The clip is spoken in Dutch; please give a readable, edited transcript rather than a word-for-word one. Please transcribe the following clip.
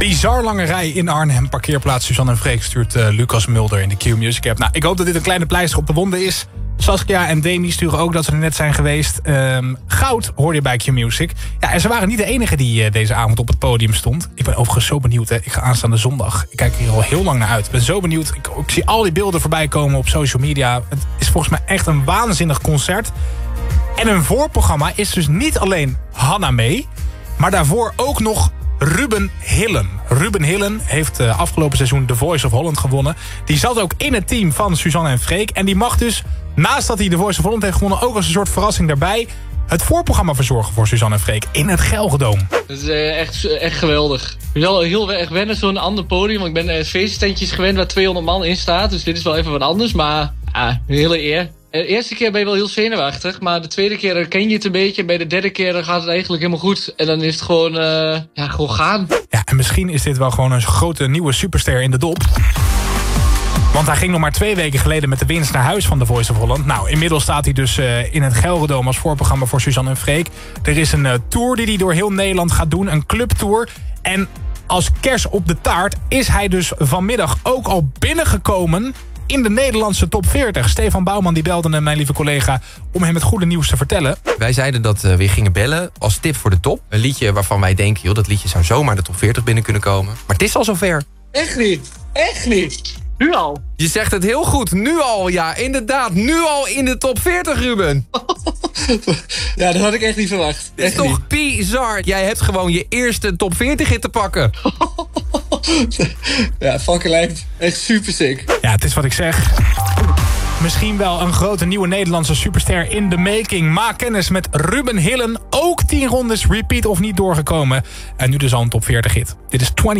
Bizar lange rij in Arnhem. Parkeerplaats Suzanne en Freek stuurt Lucas Mulder in de Q-Music app. Nou, ik hoop dat dit een kleine pleister op de wonden is. Saskia en Demi sturen ook dat ze er net zijn geweest. Goud hoorde je bij Q-Music. Ja, en ze waren niet de enige die deze avond op het podium stond. Ik ben overigens zo benieuwd. Hè. Ik ga aanstaande zondag. Ik kijk hier al heel lang naar uit. Ik ben zo benieuwd. Ik zie al die beelden voorbij komen op social media. Het is volgens mij echt een waanzinnig concert. En een voorprogramma is dus niet alleen Hanna mee, maar daarvoor ook nog Ruben Hillen. Ruben Hillen heeft afgelopen seizoen The Voice of Holland gewonnen. Die zat ook in het team van Suzanne en Freek. En die mag dus, naast dat hij The Voice of Holland heeft gewonnen, ook als een soort verrassing daarbij het voorprogramma verzorgen voor Suzanne en Freek in het Gelredome. Dat is echt geweldig. Ik ben wel heel erg wennen, zo'n ander podium. Want ik ben feestentjes gewend waar 200 man in staat. Dus dit is wel even wat anders, maar een hele eer. De eerste keer ben je wel heel zenuwachtig, maar de tweede keer ken je het een beetje. En bij de derde keer dan gaat het eigenlijk helemaal goed. En dan is het gewoon, gewoon gaan. Ja, en misschien is dit wel gewoon een grote nieuwe superster in de dop. Want hij ging nog maar 2 weken geleden met de winst naar huis van The Voice of Holland. Nou, inmiddels staat hij dus in het Gelredome als voorprogramma voor Suzanne en Freek. Er is een tour die hij door heel Nederland gaat doen, een clubtour. En als kers op de taart is hij dus vanmiddag ook al binnengekomen in de Nederlandse top 40. Stefan Bouwman die belde mijn lieve collega om hem het goede nieuws te vertellen. Wij zeiden dat we gingen bellen als tip voor de top. Een liedje waarvan wij denken, joh, dat liedje zou zomaar de top 40 binnen kunnen komen. Maar het is al zover. Echt niet. Echt niet. Nu al. Je zegt het heel goed. Nu al, ja, inderdaad. Nu al in de top 40, Ruben. Ja, dat had ik echt niet verwacht. Het is toch bizar. Jij hebt gewoon je eerste top 40 hit te pakken. Ja, fucking lijkt echt super sick. Ja, het is wat ik zeg. Misschien wel een grote nieuwe Nederlandse superster in the making. Maak kennis met Ruben Hillen. Ook 10 rondes repeat of niet doorgekomen. En nu dus al een top 40 hit. Dit is 20.